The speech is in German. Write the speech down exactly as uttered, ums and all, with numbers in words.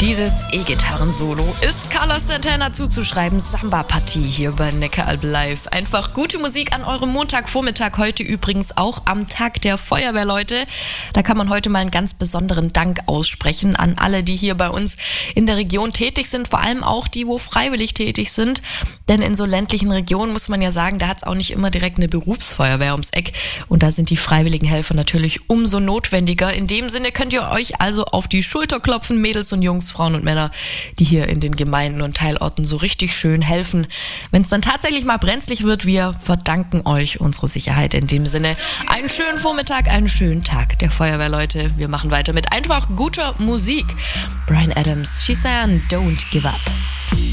Dieses E-Gitarren-Solo ist Carlos Santana zuzuschreiben. Samba-Partie hier bei Neckaralb Live. Einfach gute Musik an eurem Montagvormittag. Heute übrigens auch am Tag der Feuerwehrleute. Da kann man heute mal einen ganz besonderen Dank aussprechen an alle, die hier bei uns in der Region tätig sind. Vor allem auch die, wo freiwillig tätig sind. Denn in so ländlichen Regionen muss man ja sagen, da hat es auch nicht immer direkt eine Berufsfeuerwehr ums Eck. Und da sind die freiwilligen Helfer natürlich umso notwendiger. In dem Sinne könnt ihr euch also auf die Schulter klopfen, Mädels und Jungs, Frauen und Männer, die hier in den Gemeinden und Teilorten so richtig schön helfen. Wenn es dann tatsächlich mal brenzlig wird, wir verdanken euch unsere Sicherheit. In dem Sinne, einen schönen Vormittag, einen schönen Tag der Feuerwehrleute. Wir machen weiter mit einfach guter Musik. Bryan Adams, She Sang, Don't Give Up.